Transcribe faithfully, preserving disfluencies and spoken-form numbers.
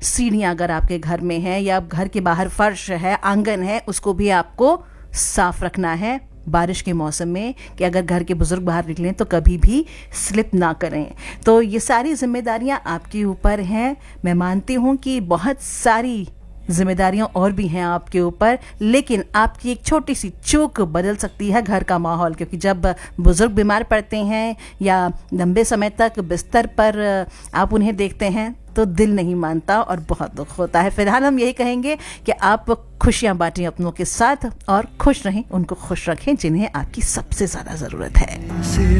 सीढ़ियाँ अगर आपके घर में हैं या घर के बाहर फर्श है, आंगन है, उसको भी आपको साफ रखना है बारिश के मौसम में, कि अगर घर के बुजुर्ग बाहर निकलें तो कभी भी स्लिप ना करें। तो ये सारी जिम्मेदारियां आपके ऊपर हैं। मैं मानती हूँ कि बहुत सारी जिम्मेदारियां और भी हैं आपके ऊपर, लेकिन आपकी एक छोटी सी चूक बदल सकती है घर का माहौल, क्योंकि जब बुजुर्ग बीमार पड़ते हैं या लंबे समय तक बिस्तर पर आप उन्हें देखते हैं तो दिल नहीं मानता और बहुत दुख होता है। फिलहाल हम यही कहेंगे कि आप खुशियां बांटें अपनों के साथ और खुश रहें, उनको खुश रखें जिन्हें आपकी सबसे ज़्यादा ज़रूरत है।